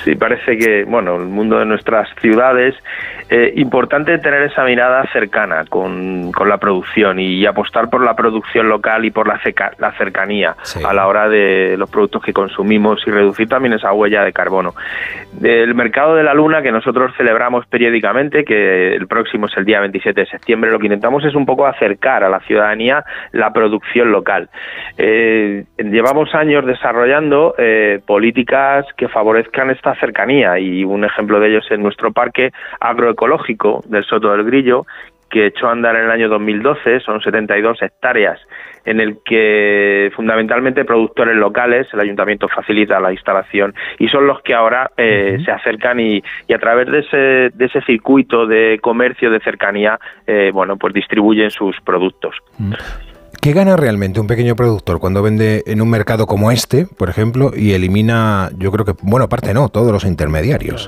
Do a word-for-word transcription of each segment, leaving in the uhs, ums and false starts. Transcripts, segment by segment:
sí, parece que, bueno, el mundo de nuestras ciudades, eh, importante tener esa mirada cercana con, con la producción y apostar por la producción local y por la, cerca, la cercanía sí. a la hora de los productos que consumimos y reducir también esa huella de carbono. Del mercado de la luna, que nosotros celebramos periódicamente, que el próximo es el día veintisiete de septiembre, lo que intentamos es un poco acercar a la ciudadanía la producción local. Eh, llevamos años desarrollando eh, políticas que favorezcan esta cercanía, y un ejemplo de ello es en nuestro parque agroecológico del Soto del Grillo, que echó a andar en el año dos mil doce, son setenta y dos hectáreas, en el que fundamentalmente productores locales, el ayuntamiento facilita la instalación y son los que ahora eh, uh-huh. se acercan y, y a través de ese, de ese circuito de comercio de cercanía, eh, bueno, pues distribuyen sus productos. Uh-huh. ¿Qué gana realmente un pequeño productor cuando vende en un mercado como este, por ejemplo, y elimina, yo creo que, bueno, aparte no, todos los intermediarios?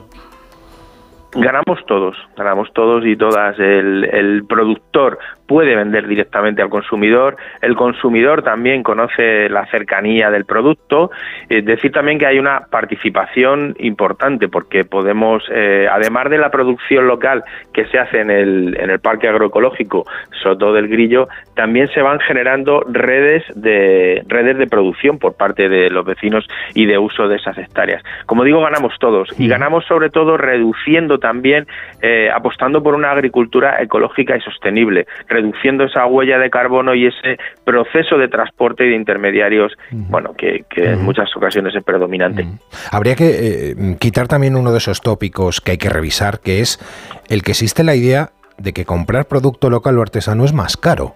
Ganamos todos, ganamos todos y todas. El, el productor puede vender directamente al consumidor, el consumidor también conoce la cercanía del producto, es decir también que hay una participación importante porque podemos, eh, además de la producción local que se hace en el, en el Parque Agroecológico Soto del Grillo, también se van generando redes de, redes de producción por parte de los vecinos y de uso de esas hectáreas. Como digo, ganamos todos y ganamos sobre todo reduciendo también, eh, apostando por una agricultura ecológica y sostenible, reduciendo esa huella de carbono y ese proceso de transporte y de intermediarios, uh-huh. bueno, que, que uh-huh. en muchas ocasiones es predominante. Uh-huh. Habría que eh, quitar también uno de esos tópicos que hay que revisar, que es el que existe la idea de que comprar producto local o artesano es más caro.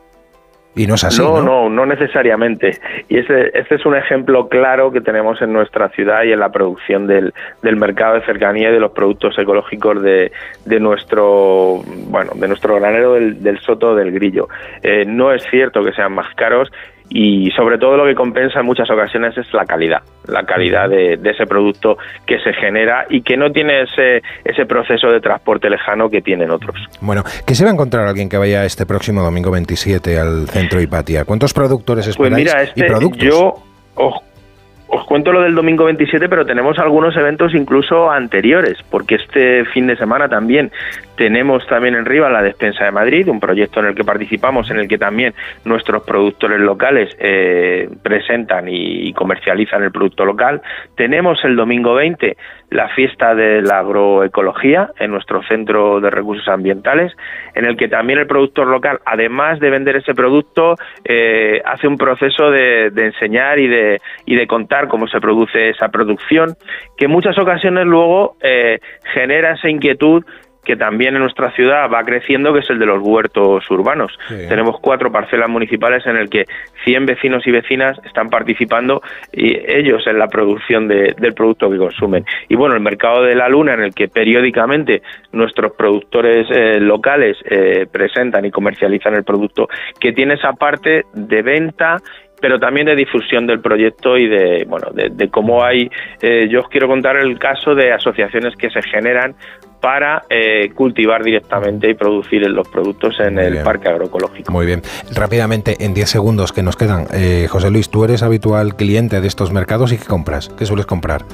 Y no es así, ¿no? No, no, no necesariamente. Y ese, este es un ejemplo claro que tenemos en nuestra ciudad y en la producción del, del mercado de cercanía y de los productos ecológicos de, de nuestro, bueno, de nuestro granero del, del Soto del Grillo. Eh, no es cierto que sean más caros. Y sobre todo lo que compensa en muchas ocasiones es la calidad, la calidad de, de ese producto que se genera y que no tiene ese, ese proceso de transporte lejano que tienen otros. Bueno, ¿qué se va a encontrar alguien que vaya este próximo domingo veintisiete al centro Hipatia? ¿Cuántos productores esperáis? Pues mira, este, y productos? yo os, os cuento lo del domingo veintisiete, pero tenemos algunos eventos incluso anteriores, porque este fin de semana también tenemos también en Rivas la Despensa de Madrid, un proyecto en el que participamos, en el que también nuestros productores locales eh, presentan y comercializan el producto local. Tenemos el domingo veinte la fiesta de la agroecología en nuestro Centro de Recursos Ambientales, en el que también el productor local, además de vender ese producto, eh, hace un proceso de, de enseñar y de, y de contar cómo se produce esa producción, que en muchas ocasiones luego eh, genera esa inquietud que también en nuestra ciudad va creciendo, que es el de los huertos urbanos. Sí. Tenemos cuatro parcelas municipales en el que cien vecinos y vecinas están participando y ellos en la producción de, del producto que consumen. Y bueno, el mercado de la luna, en el que periódicamente nuestros productores eh, locales eh, presentan y comercializan el producto, que tiene esa parte de venta, pero también de difusión del proyecto y de, bueno, de, de cómo hay, eh, yo os quiero contar el caso de asociaciones que se generan para eh, cultivar directamente y producir los productos en Muy el bien. Parque Agroecológico. Muy bien. Rápidamente, en diez segundos que nos quedan, eh, José Luis, tú eres habitual cliente de estos mercados y ¿qué compras? ¿Qué sueles comprar?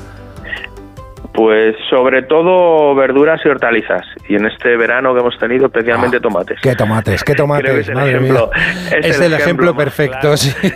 Pues sobre todo verduras y hortalizas. Y en este verano que hemos tenido, especialmente ah, tomates. ¿Qué tomates? ¿Qué tomates? Es el Madre ejemplo, mía. Es, es el, el ejemplo, ejemplo perfecto, claro. Sí.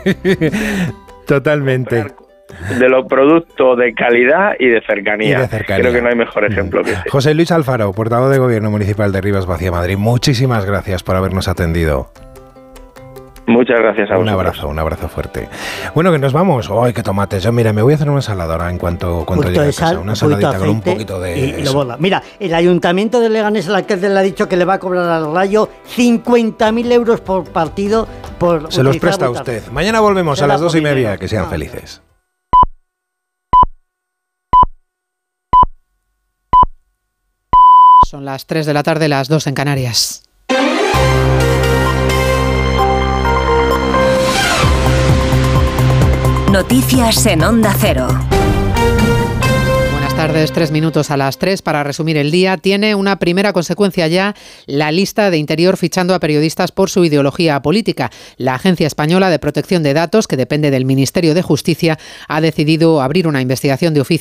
Totalmente. De los productos de calidad y de cercanía. Y de cercanía. Creo que no hay mejor ejemplo que ese. José Luis Alfaro, portavoz de Gobierno Municipal de Rivas Vacia, Madrid. Muchísimas gracias por habernos atendido. Muchas gracias a vosotros. Un abrazo, un abrazo fuerte. Bueno, que nos vamos. ¡Ay, qué tomates! Yo, mira, me voy a hacer una ensalada ahora en cuanto, cuando llegue a casa. Sal, una saladita con un poquito de... Y, y lo bola. Mira, el Ayuntamiento de Leganés, el alcalde le ha dicho que le va a cobrar al Rayo cincuenta mil euros por partido por... Se los presta a usted. Mañana volvemos a las dos y media. Que sean ah. felices. Son las tres de la tarde, las dos en Canarias. Noticias en Onda Cero. Buenas tardes, tres minutos a las tres para resumir el día. Tiene una primera consecuencia ya la lista de Interior fichando a periodistas por su ideología política. La Agencia Española de Protección de Datos, que depende del Ministerio de Justicia, ha decidido abrir una investigación de oficio